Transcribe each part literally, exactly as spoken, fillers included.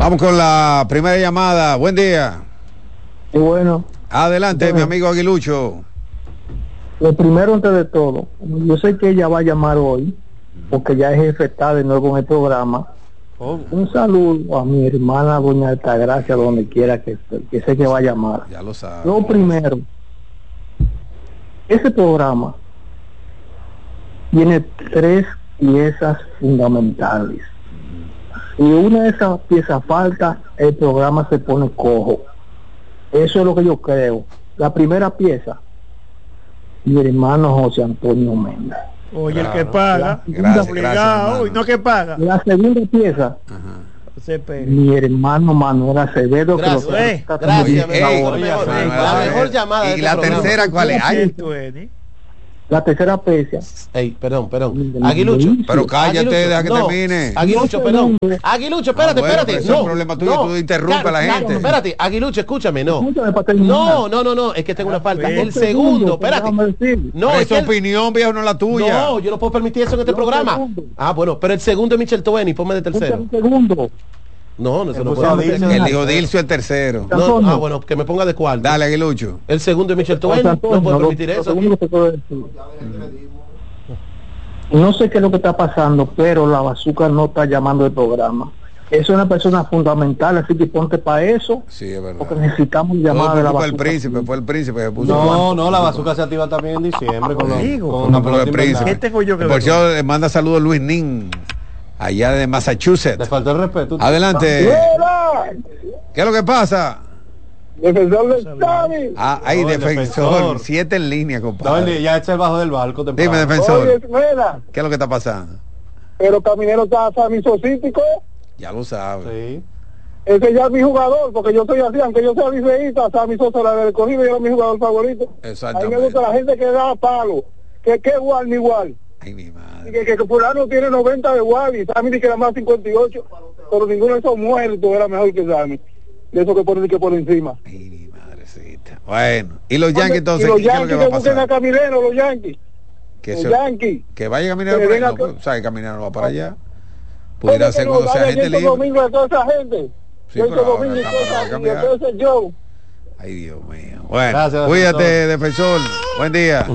Vamos con la primera llamada. Buen día. Y bueno. Adelante, bueno, mi amigo Aguilucho. Lo primero, antes de todo, yo sé que ella va a llamar hoy, porque ya es jefe está de nuevo en el programa. Oh. Un saludo a mi hermana doña Altagracia, donde quiera que esté, que sé que va a llamar. Ya lo sabe. Lo primero, ese programa tiene tres piezas fundamentales. Si una de esas piezas falta, el programa se pone cojo. Eso es lo que yo creo. La primera pieza, mi hermano José Antonio Méndez. Oye, claro, el que paga, gracias, obligado, gracias, no que paga. La segunda pieza, mi hermano Manuel Acevedo. Gracias, que lo eh, gracias, eh, eh, mejor, eh, la mejor llamada. ¿Y la tercera cuál es? Ay, la tercera pieza. Ey, perdón, perdón. Aguilucho. Pero cállate, Aguilucho, deja que no. termine. Aguilucho, perdón. Aguilucho, espérate, ah, bueno, espérate. Es no, un problema tuyo, no, tú interrumpes claro, a la gente. Claro, espérate, Aguilucho, escúchame, no. No, no, no, no, es que tengo una falta. El segundo, espérate. No, es tu opinión, viejo, no la tuya. No, yo no puedo permitir eso en este programa. Ah, bueno, pero el segundo es Michel Toeni, ponme de tercero. El segundo. No, no se lo puedo decir. El dijo Dilcio el tercero. No, ah, bueno, que me ponga de cuarto. Dale, Aguilucho. El segundo es Michel Toeni, no puedo permitir eso. No sé qué es lo que está pasando, pero la Bazooka no está llamando el programa. Es una persona fundamental, así que ponte para eso. Sí, es verdad. Porque necesitamos llamar no, de la fue Bazooka. el príncipe, fue el príncipe que puso. No, no, la Bazooka se activa también en diciembre con, Amigo, los, con, con la príncipe. ¿Qué tengo yo que Por cierto, le manda saludos Luis Nin, allá de Massachusetts. Le faltó el respeto. Adelante. ¿Qué es lo que pasa? Defensor del Stami. Ah, hay no, defensor. defensor. Siete en línea, compadre. No, ya echa el bajo del barco. Temprano. Dime, defensor. Oye, mira, ¿qué es lo que está pasando? Pero Caminero está samisocítico. Ya lo sabe. Sí. Ese ya es mi jugador, porque yo soy así, aunque yo sea liceísta, Sammy Sosa la del escogido y era mi jugador favorito. Exactamente. A mí me gusta la gente que da palo, que que igual ni igual. Ay, mi madre. Y que, que, que fulano tiene noventa de igual y Sammy dice que era más cincuenta y ocho, pero ninguno de esos muertos era mejor que Sammy. De eso que ponen que por encima. Ay, mi madrecita. Bueno, y los Yankees entonces, y los ¿qué Yankees es lo que va a busquen pasar? a Caminero, los Yankees. Que los se, Yankees. Que vaya Caminero por allá. No, pues, ¿sabe? Caminero no va para allá. Pudiera ser cuando sea gente libre. Domingo a toda esa gente. Sí, pero ahora está para cambiar. Ay, Dios mío. Bueno, gracias, cuídate, defensor. Buen día.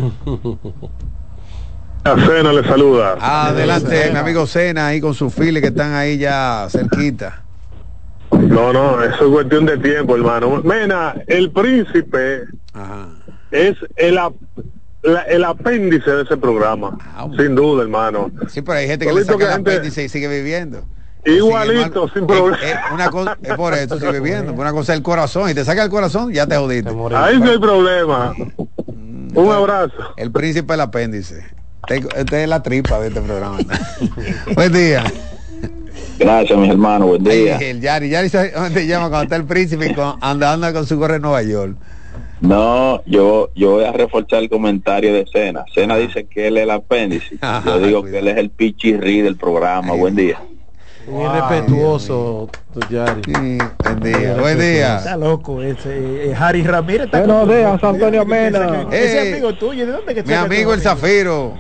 A Cena le saluda. Adelante, mi amigo Cena, ahí con sus files que están ahí ya cerquita. No, no, eso es cuestión de tiempo, hermano. Mena, el príncipe Ajá. es el, la, el apéndice de ese programa, ah, sin duda, hermano. Sí, pero hay gente que le saca el apéndice y sigue viviendo. Igualito, sin problema. Es, es, una cosa, es por eso sigue viviendo. Una cosa es el corazón, y te saca el corazón, ya te jodiste. Ahí no hay problema. Mm, Un abrazo. El príncipe el apéndice. Este es la tripa de este programa. Buen día. Gracias, mis hermanos, buen día. Ay, el Yari, Yari te llama cuando está el príncipe y con, anda, anda con su gorro en Nueva York. No, yo yo voy a reforzar el comentario de Cena. Cena dice que él es el apéndice. Ajá, yo digo cuidado. Que él es el pichirri del programa. Ay, buen día. Muy wow, respetuoso, Yari. Sí, buen día. Buen día. Está loco ese. Eh, Harry Ramírez está Buenos días, Antonio Mena. Ese hey, amigo tuyo, ¿de dónde que mi amigo el Zafiro.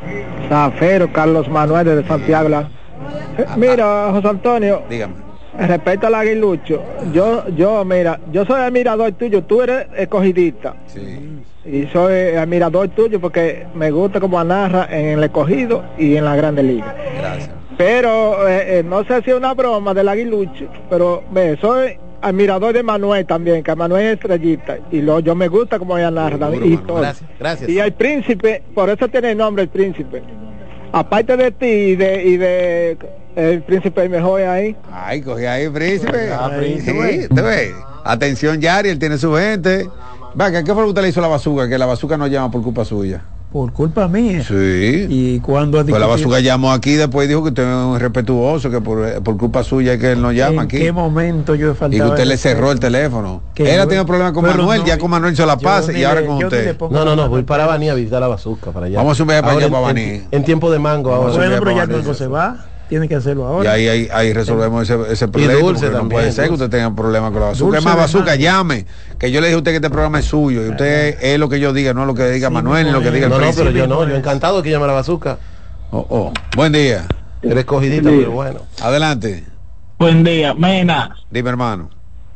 Zafiro, Carlos Manuel de Santiago. Ah, mira, José Antonio. Dígame. Respecto al Aguilucho, yo, yo, mira, yo soy admirador tuyo, tú eres escogidista. Sí. Y soy admirador tuyo porque me gusta como narra en el escogido y en la Grande Liga. Gracias. Pero eh, eh, no sé si es una broma del Aguilucho, pero ve, soy admirador de Manuel también, que Manuel es estrellita y lo, yo me gusta como ella narra. Duro, y todo. Gracias, gracias. Y el príncipe, por eso tiene el nombre el príncipe. Aparte de ti y de, y de el príncipe mejor ahí. Ay, cogí ahí el príncipe. Ah, príncipe. Sí, te ves. Atención, Yari, él tiene su gente. Venga, ¿qué fue lo que usted le hizo a la Bazooka? Que la Bazooka no llama por culpa suya. Por culpa mía. Sí. Y cuando pues la Bazooka llamó aquí, después dijo que usted es un irrespetuoso, que por, por culpa suya es que él no llama ¿En aquí. ¿En qué momento yo he faltado? Y que usted le cerró el teléfono. Él ha tenido problemas con Manuel, no, ya con Manuel se la pasa y ahora con usted. No, no, no, voy para Baní a visitar la Bazooka para allá. Vamos a subir para allá para Baní. En, en tiempo de mango ahora. Bueno, pero ya luego se va. Tiene que hacerlo ahora. Y ahí, ahí, ahí resolvemos ese, ese problema. Y Dulce también, no puede ser que usted tenga problemas con la Bazooka. Es más, Bazooka, llame. Que yo le dije a usted que este programa es suyo. Y usted es lo que yo diga, no lo que diga sí, Manuel, ni lo que diga el no, príncipe. No, pero yo no, yo encantado que llame a la Bazooka. Oh, oh. Buen día. Eres escogidita, pero bueno. Adelante. Buen día, Mena. Dime, hermano.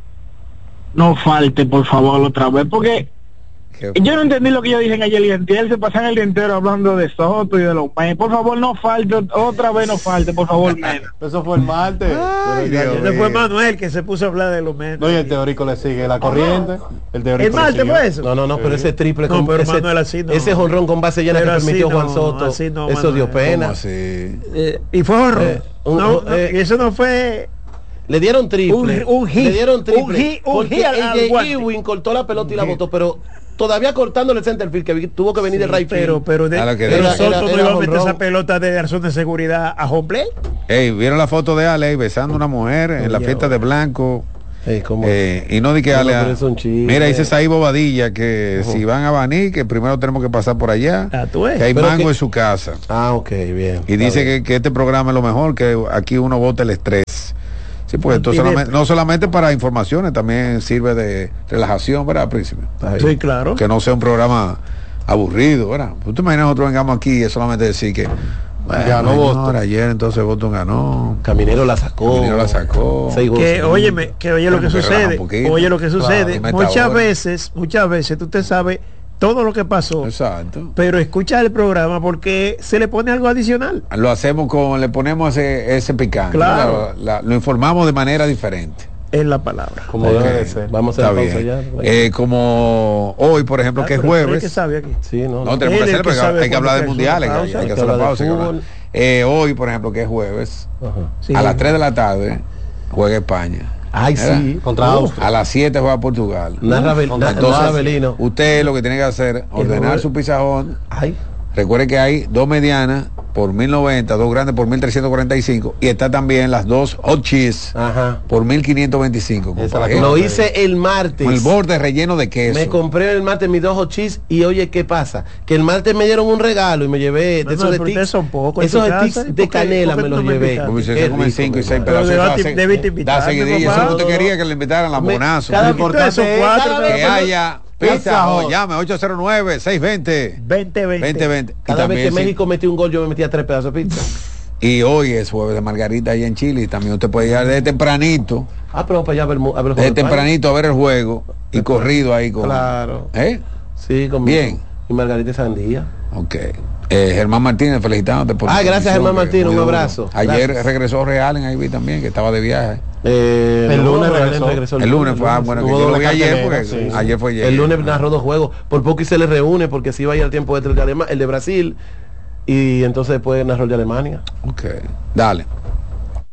No falte, por favor, otra vez, porque yo no entendí lo que ellos dicen ayer y antier, se pasan el día entero hablando de Soto y de los Mena. Por favor, no falte, otra vez no falte, por favor, Mena. Eso fue el martes. Ay, ese fue Manuel que se puso a hablar de los Mena. No, y el teórico le sigue la corriente. El teórico ¿El martes fue eso? No, no, no, pero ese triple no, con pero ese, Manuel así no. ese jonrón con base llena Pero que permitió así Juan no, Soto, así no, eso Manuel. dio pena. ¿Cómo así? Eh, y fue horror. Eh, un- no, un- no, eh, eso no fue. Le dieron triple. Un- un hit. Le dieron triple. Un hit, un porque hit al- al A J guante. Ewing cortó la pelota y la botó, pero todavía cortándole el centerfield que vi- tuvo que venir Sí, de right field. pero, pero, de, A lo que pero era- Soto era- no era iba a meter jonrón. esa pelota de razón de seguridad a home play. Ey, ¿vieron la foto de Ale besando a una mujer en la Oye, fiesta de Blanco? Ey, ¿cómo? Eh, y no di que No, Ale. pero es un chiste. Mira, dice Saí Bobadilla que si van a Baní, que primero tenemos que pasar por allá. Ah, tú ves. Que hay Pero mango que- en su casa. Ah, ok, bien. Y Está dice bien. que, que este programa es lo mejor, que aquí uno bota el estrés. Sí, pues esto Antidieta. solamente, no solamente para informaciones, también sirve de relajación, ¿verdad, príncipe? Está bien. Sí, claro. Que no sea un programa aburrido, ¿verdad? ¿Tú te imaginas nosotros vengamos aquí y es solamente decir que bueno, Ganó señor, Boston. ayer entonces Boston ganó, Caminero la sacó. Caminero la sacó. Seis goles. Que óyeme, que oye lo que Pero que relaja sucede, un poquito. oye lo que sucede, Claro, muchas metadora. veces, muchas veces tú te sabes todo lo que pasó, Exacto. pero escucha el programa porque se le pone algo adicional. Lo hacemos con, le ponemos ese, ese picante, Claro. ¿verdad? La- lo informamos de manera diferente. Es la palabra. Como Ok. debe de ser. Vamos a Está hacer pausa bien. ya. Eh, como hoy, por ejemplo, Ah, que es pero usted jueves. que sabe aquí. Sí, no, No, no. tenemos que Él es el hacerlo que porque sabe hay que hablar de cuándo mundiales, hay que hay, hacer hay que una hacer la pausa. pausa. hay que Hablar de hablar. Eh, hoy, por ejemplo, que es jueves, Ajá. Sí. a las tres de la tarde juega España. Ay, ¿Verdad? sí. Contra Austria. A las siete juega Portugal. Narra Bel- Entonces, narra narra Belino. Usted lo que tiene que hacer, ordenar juegue- su pizarrón. Ay. Recuerde que hay dos medianas por mil noventa, dos grandes por mil trescientos cuarenta y cinco y está también las dos hot cheese Ajá. por mil quinientos veinticinco. Esa compadre. la Lo hice el martes. Con el borde relleno de queso. Me compré el martes mis dos hot cheese y oye, ¿qué pasa? Que el martes me dieron un regalo y me llevé de Manuel, esos de pero ustedes tics, son pocos en esos tu de casa, tics ¿y de por qué- canela por qué me tú los no me llevé. invitaste? Como si Qué se comen rico, cinco y mi seis hermano. Pero pedazos. debate- da- debiste Da invitarme, seguidilla. papá. Eso usted No, no, quería que le invitaran la Me- bonazo. cada- Lo importante Ustedes son es cuatro, cada pero- Que vez- haya Pizza pizza. Hut. o llame ocho cero nueve, seis dos cero, veinte veinte. veinte veinte. Y Cada vez también que sí- México metía un gol, yo me metía tres pedazos de pizza. Y hoy es jueves de Margarita allá en Chile. Y también usted puede llegar desde tempranito, Ah, pero vamos para allá a ver, mu- a ver el juego desde de España. tempranito a ver el juego y corrido ahí con. Claro. ¿Eh? Sí, con Bien. Y Margarita y Sandía. Ok. Eh, Germán Martínez, felicitándote por Ah, tu gracias, condición, Germán que Martínez, muy un duro. abrazo. Ayer Gracias. regresó Real en ahí vi también, que estaba de viaje. Eh, El no, lunes Real regresó. El lunes fue, ah, bueno, que Tuvo yo lo doble vi ayer cartelera, porque sí, sí. ayer fue ayer. El lunes narró dos juegos. Por poco y se le reúne porque si iba a ir al tiempo extra el de, Alema- el de Brasil y entonces después narró el de Alemania. Ok. Dale.